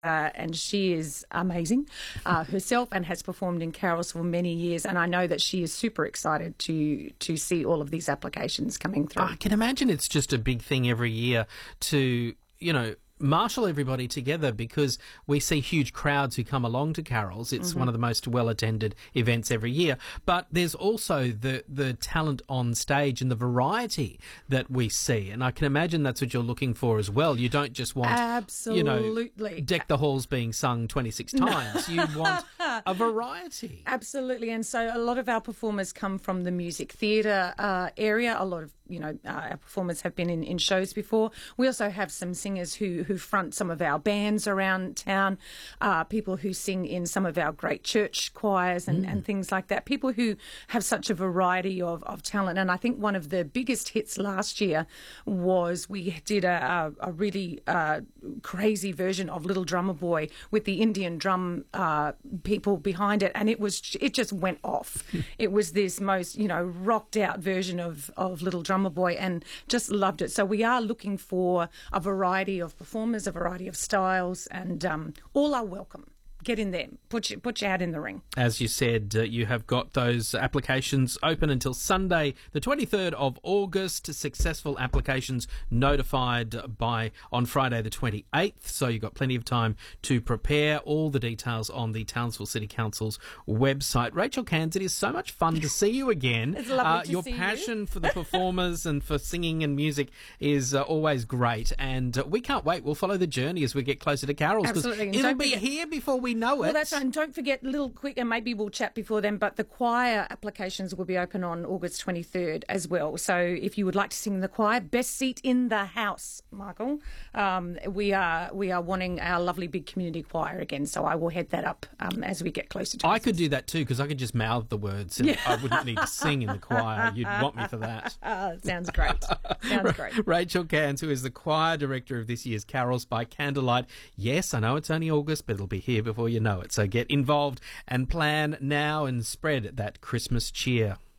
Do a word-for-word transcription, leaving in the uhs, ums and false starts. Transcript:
Uh, and she is amazing uh, herself and has performed in carols for many years. And I know that she is super excited to to see all of these applications coming through. I can imagine it's just a big thing every year to, you know, marshal everybody together, because we see huge crowds who come along to carols. It's mm-hmm. one of the most well-attended events every year. But there's also the the talent on stage and the variety that we see. And I can imagine that's what you're looking for as well. You don't just want, Absolutely. you know, Deck the Halls being sung twenty-six times. You want a variety. Absolutely. And so a lot of our performers come from the music theatre uh, area. A lot of, you know, uh, our performers have been in, in shows before. We also have some singers who who front some of our bands around town, uh, people who sing in some of our great church choirs and, mm. and things like that, people who have such a variety of, of talent. And I think one of the biggest hits last year was we did a, a, a really uh, crazy version of Little Drummer Boy with the Indian drum uh, people behind it, and it was it just went off. It was this most, you know, rocked out version of, of Little Drummer Boy, and just loved it. So we are looking for a variety of performers, a variety of styles, and um, all are welcome. Get in there. Put you, put you out in the ring. As you said, uh, you have got those applications open until Sunday, the twenty-third of August. Successful applications notified by on Friday the twenty-eighth. So you've got plenty of time to prepare. All the details on the Townsville City Council's website. Rachel Cairns, it is so much fun to see you again. It's lovely uh, to your see passion you. for the performers and for singing and music is uh, always great. And uh, we can't wait. We'll follow the journey as we get closer to carols. Absolutely. And it'll be forget- here before we know it. Well, that's right. And don't forget, little quick, and maybe we'll chat before then, but the choir applications will be open on August twenty-third as well. So if you would like to sing in the choir, best seat in the house, Michael. Um, we are we are wanting our lovely big community choir again, so I will head that up um, as we get closer to I Christmas. could do that too, because I could just mouth the words and yeah. I wouldn't need to sing in the choir. You'd want me for that. Uh, sounds great. Sounds great. Rachel Cairns, who is the choir director of this year's Carols by Candlelight. Yes, I know it's only August, but it'll be here before you know it. So get involved and plan now and spread that Christmas cheer.